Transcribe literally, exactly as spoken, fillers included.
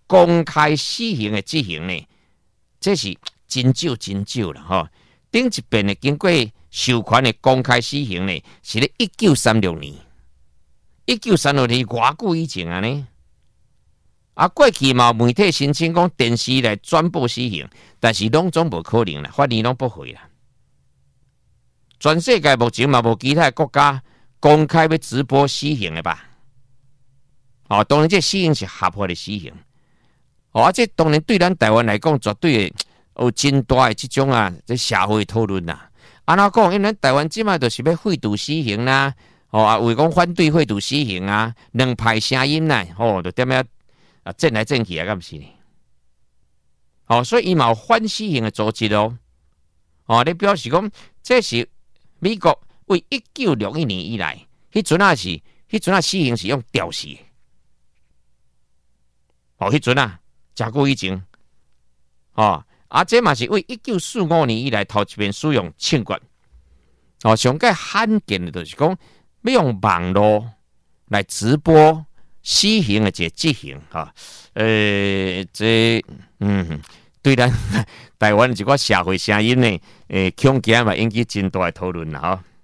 公开死刑的执行呢，这是真少真少了哈。顶一遍的经过授权的公开死刑呢，是咧一九三六年。一九三六年偌久以前啊呢？啊，过去嘛媒体申请讲电视来转播死刑，但是拢总无可能啦，法院拢不会啦。全世界目前嘛无其他国家公开要直播死刑的吧？哦，当然这死刑是合法的死刑。哦，啊，这当然对咱台湾来讲，绝对有真大的这种啊，这社会讨论啦。安怎讲？因为咱台湾即卖就是要废除死刑啦，哦啊，为讲反对废除死刑啊，两派声音啦，哦，就点样啊，争来争去啊，敢不是呢？哦，所以伊嘛有反死刑的组织哦。哦，你表示讲，这是美国为一九六一年以来，迄阵啊是，迄阵啊死刑是用吊死的。哦，迄阵啊，真久以前，哦，啊，这嘛是为一九四五年以来头一遍使用枪决。哦，上界罕见的就是讲，要用网络来直播死刑的这执行哈。呃，这嗯，对咱台湾一寡社会声音呢，诶，恐惊嘛引起真大的讨论啦，吼。